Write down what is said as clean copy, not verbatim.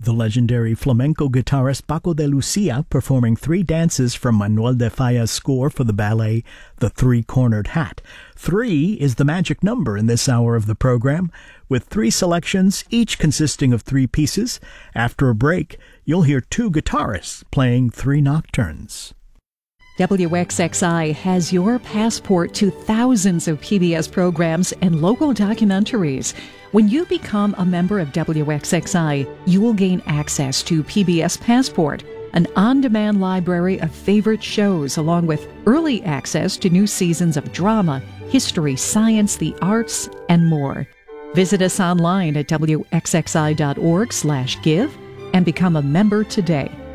the legendary flamenco guitarist Paco de Lucia performing 3 dances from Manuel de Falla's score for the ballet The Three-Cornered Hat. 3 is the magic number in this hour of the program, with 3 selections, each consisting of 3 pieces. After a break, you'll hear 2 guitarists playing 3 nocturnes. WXXI has your passport to thousands of PBS programs and local documentaries. When you become a member of WXXI, you will gain access to PBS Passport, an on-demand library of favorite shows, along with early access to new seasons of drama, history, science, the arts, and more. Visit us online at WXXI.org/give and become a member today.